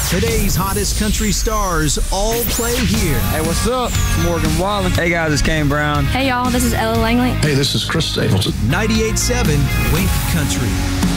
Today's hottest country stars all play here. Hey, what's up? It's Morgan Wallen. Hey guys, it's Kane Brown. Hey y'all, this is Ella Langley. Hey, this is Chris Stapleton. 98.7 Wink Country.